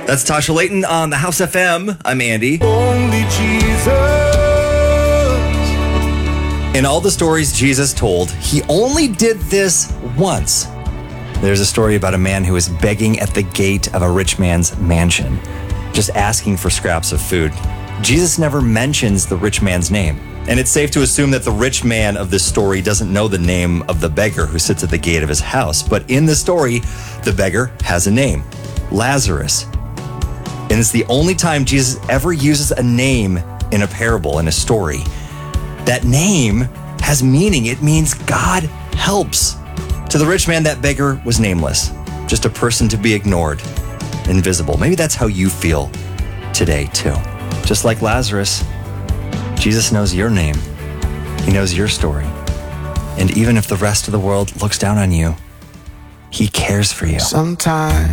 That's Tasha Layton on the House FM. I'm Andy. Only Jesus. In all the stories Jesus told, he only did this once. There's a story about a man who was begging at the gate of a rich man's mansion, just asking for scraps of food. Jesus never mentions the rich man's name. And it's safe to assume that the rich man of this story doesn't know the name of the beggar who sits at the gate of his house. But in the story, the beggar has a name, Lazarus. And it's the only time Jesus ever uses a name in a parable, in a story. That name has meaning. It means God helps. To the rich man, that beggar was nameless, just a person to be ignored, invisible. Maybe that's how you feel today, too. Just like Lazarus, Jesus knows your name. He knows your story. And even if the rest of the world looks down on you, he cares for you. Sometimes